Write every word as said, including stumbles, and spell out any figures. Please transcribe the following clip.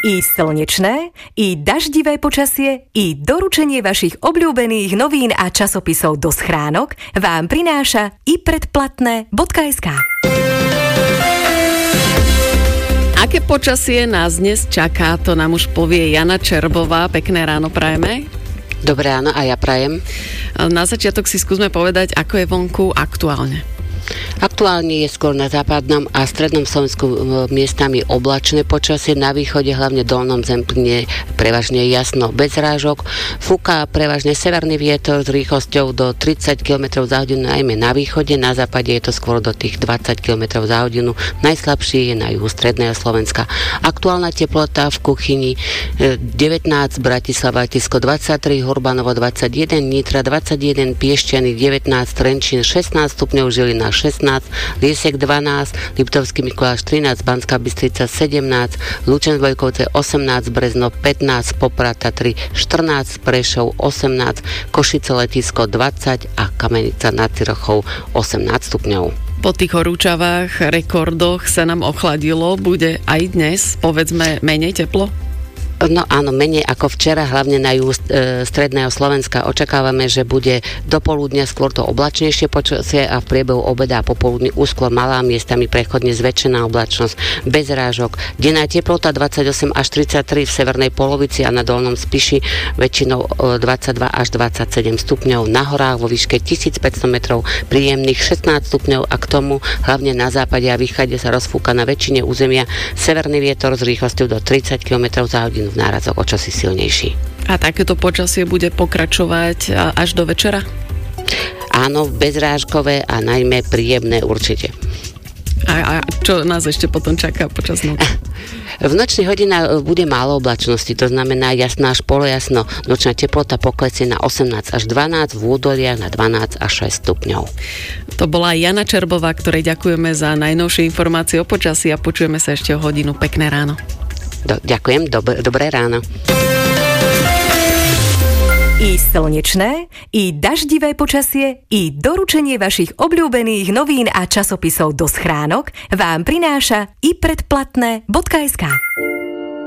I slnečné, i daždivé počasie, i doručenie vašich obľúbených novín a časopisov do schránok vám prináša i predplatné bodka es ká. Aké počasie nás dnes čaká, to nám už povie Jana Čerbová. Pekné ráno prajeme. Dobré ráno a ja prajem. Na začiatok si skúsme povedať, ako je vonku aktuálne. Aktuálne je skôr na západnom a strednom Slovensku miestami oblačné počasie, na východe, hlavne dolnom Zemplíne, prevažne jasno, bez zrážok. Fúka prevažne severný vietor s rýchlosťou do tridsať kilometrov za hodinu, najmä na východe, na západe je to skôr do tých dvadsať kilometrov za hodinu. Najslabší je na juhu stredného Slovenska. Aktuálna teplota v kuchyni devätnásť, Bratislava Tisko dvadsaťtri, Hurbanovo dvadsaťjeden, Nitra dvadsaťjeden, Piešťany devätnásť, Trenčín šestnásť stupňov, Žilina šestnásť, Liesiek dvanásť, Liptovský Mikuláš trinásť, Banská Bystrica sedemnásť, Lučenec Vojkovce osemnásť, Brezno pätnásť, Poprad Tatry štrnásť, Prešov osemnásť, Košice Letisko dvadsať a Kamenica nad Cirochou osemnásť stupňov. Po tých horúčavách, rekordoch sa nám ochladilo, bude aj dnes, povedzme, menej teplo? No áno, menej ako včera, hlavne na juhu e, stredného Slovenska. Očakávame, že bude do poludnia skôr to oblačnejšie počasie a v priebehu obeda a popoludní úsklo malá, miestami prechodne zväčšená oblačnosť, bez rážok. Denná teplota dvadsaťosem až tridsaťtri v severnej polovici a na dolnom Spiši väčšinou e, dvadsaťdva až dvadsaťsedem stupňov. Na horách vo výške tisícpäťsto metrov príjemných šestnásť stupňov a k tomu hlavne na západe a východe sa rozfúka na väčšine územia severný vietor s rýchlosťou do tridsať kilometrov za hodinu, v nárazoch o čosi silnejší. A takéto počasie bude pokračovať až do večera? Áno, bezrážkové a najmä príjemné určite. A, a čo nás ešte potom čaká počas noci? V nočných hodinách bude málo oblačnosti, to znamená jasná až polojasno. Nočná teplota poklesie na osemnásť až dvanásť, v údoliach na dvanásť až šesť stupňov. To bola Jana Čerbová, ktorej ďakujeme za najnovšie informácie o počasí a počujeme sa ešte o hodinu. Pekné ráno. Do, ďakujem, dob- dobré ráno. I slnečné, i daždivé počasie, i doručenie vašich obľúbených novín a časopisov do schránok vám prináša i predplatné bodka es ká.